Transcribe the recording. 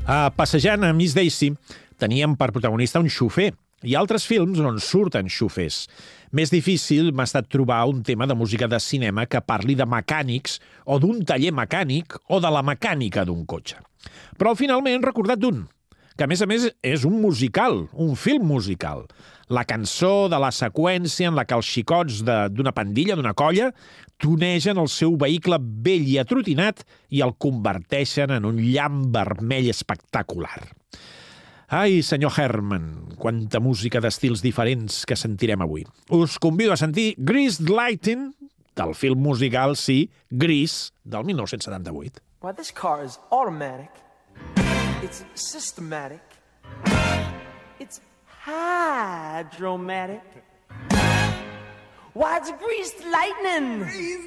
Passejant a Miss Daisy teníem per protagonista un xofer i altres films on surten xofers. Més difícil m'ha estat trobar un tema de música de cinema que parli de mecànics o d'un taller mecànic o de la mecànica d'un cotxe. Però finalment he recordat d'un, que a més és un musical, un film musical. La cançó de la seqüència en la que els xicots d'una pandilla, d'una colla, tunegen el seu vehicle vell i atrotinat i el converteixen en un llamp vermell espectacular. Ai, senyor Herman, quanta música d'estils diferents que sentirem avui. Us convido a sentir Greased Lightning, del film musical, sí, Grease, del 1978. Why, this car is automatic. It's systematic. It's hydromatic. Why, it's greased lightning.